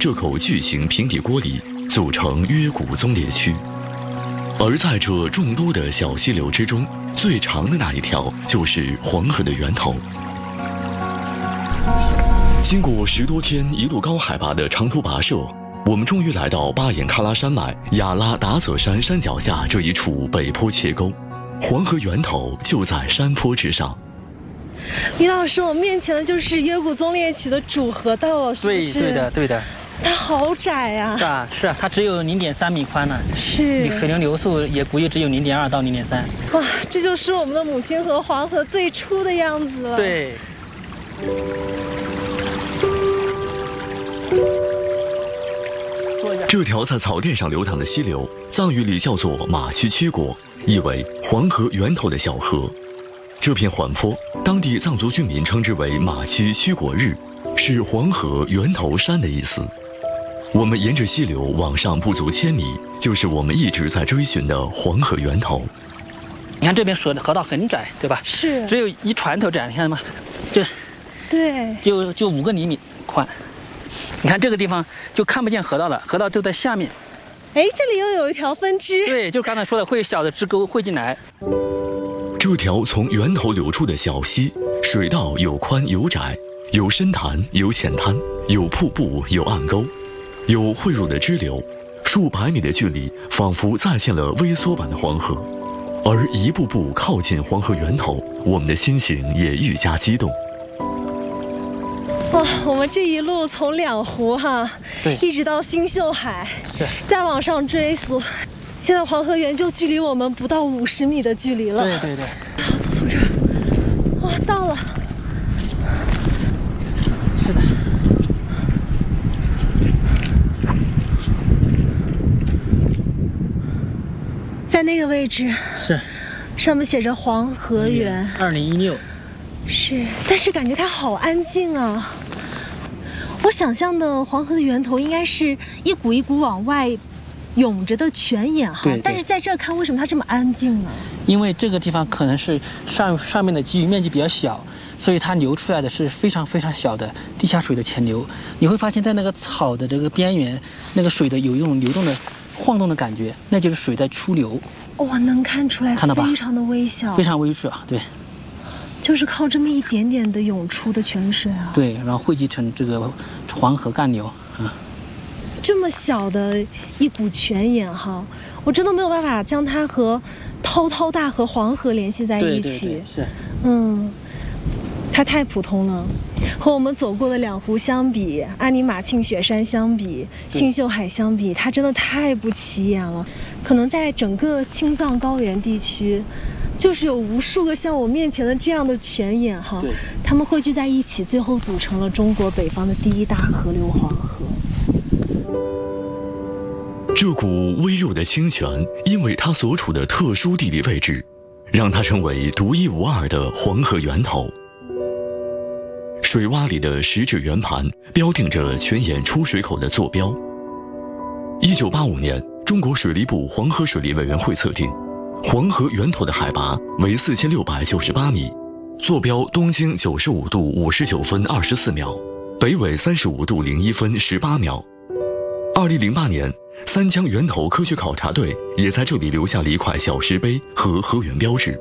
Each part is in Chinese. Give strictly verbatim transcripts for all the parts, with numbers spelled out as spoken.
这口巨型平底锅里，组成约古宗列区。而在这众多的小溪流之中，最长的那一条就是黄河的源头。经过十多天一路高海拔的长途跋涉，我们终于来到巴颜喀拉山脉雅拉达泽山山脚下这一处北坡切沟，黄河源头就在山坡之上。 李老师，我面前的就是约古宗列渠的主河道，是不是？ 对对的对的。 它好窄呀！ 是啊是啊，它只有零点三米宽呢。 是。 水流流速也估计只有零点二到零点三。 哇，这就是我们的母亲河黄河最初的样子了。 对。 这条在草甸上流淌的溪流，藏语里叫做马须曲果，意为黄河源头的小河。这片缓坡，当地藏族居民称之为马须曲果日，是黄河源头山的意思。我们沿着溪流往上不足千米，就是我们一直在追寻的黄河源头。 你看这边河的河道很窄，对吧？ 是。只有一船头窄，你看吗？这， 对， 就就五个厘米宽。你看这个地方就看不见河道了，河道就在下面。 哎，这里又有一条分支。 对，就刚才说的，会小的支沟汇进来。 这条从源头流出的小溪，水道有宽有窄，有深潭有浅滩，有瀑布有暗沟，有汇入的支流，数百米的距离，仿佛再现了微缩版的黄河。而一步步靠近黄河源头，我们的心情也愈加激动。 哇，我们这一路从两湖哈， 对， 一直到星宿海， 是， 再往上追溯，现在黄河源就距离我们不到五十米的距离了。 对对对， 好，走从这儿，哇，到了。 是的。 在那个位置是， 上面写着黄河源， 二零一六。 是，但是感觉它好安静啊。我想象的黄河的源头应该是一股一股往外涌着的泉眼哈，但是在这看，为什么它这么安静呢？ 因为这个地方可能是上上面的基域面积比较小，所以它流出来的是非常非常小的地下水的潜流。你会发现在那个草的这个边缘，那个水的有一种流动的晃动的感觉，那就是水在出流。 哇，能看出来， 看到吧？ 非常的微小， 非常微小，对。 就是靠这么一点点的涌出的泉水啊， 对，然后汇集成这个黄河干流啊。 这么小的一股泉眼哈，我真的没有办法将它和滔滔大河黄河联系在一起。 对对对，是， 嗯，它太普通了，和我们走过的两湖相比，阿尼玛庆雪山相比，星宿海相比，它真的太不起眼了。可能在整个青藏高原地区，就是有无数个像我面前的这样的泉眼哈，它们汇聚在一起，最后组成了中国北方的第一大河流黄河。 这股微弱的清泉，因为它所处的特殊地理位置，让它成为独一无二的黄河源头。水洼里的石质圆盘标定着泉眼出水口的坐标。一九八五年，中国水利部黄河水利委员会测定，黄河源头的海拔为四千六百九十八米，坐标东经九十五度五十九分二十四秒，北纬三十五度零一分十八秒。二零零八年，三江源头科学考察队也在这里留下了一块小石碑和河源标志。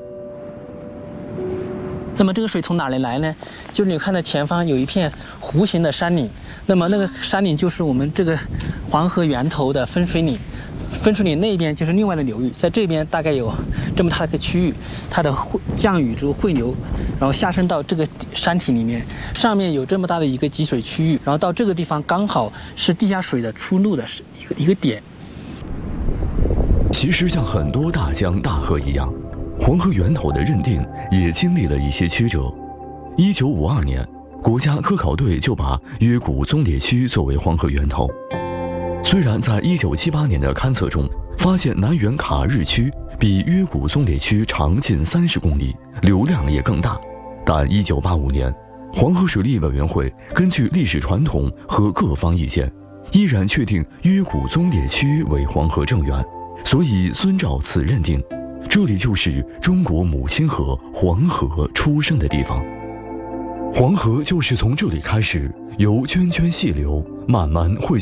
那么这个水从哪里来呢？就是你看到前方有一片弧形的山岭，那么那个山岭就是我们这个黄河源头的分水岭。分水岭那边就是另外的流域，在这边大概有这么大的一个区域，它的降雨之后汇流，然后下渗到这个山体里面，上面有这么大的一个集水区域，然后到这个地方刚好是地下水的出路的一个一个点。 其实像很多大江大河一样，黄河源头的认定也经历了一些曲折。一九五二年，国家科考队就把约古宗列区作为黄河源头。虽然在一九七八年的勘测中发现南源卡日区比约古宗列区长近三十公里，流量也更大，但一九八五年，黄河水利委员会根据历史传统和各方意见，依然确定约古宗列区为黄河正源，所以遵照此认定，这里就是中国母亲河黄河出生的地方。黄河就是从这里开始，由涓涓细流慢慢汇聚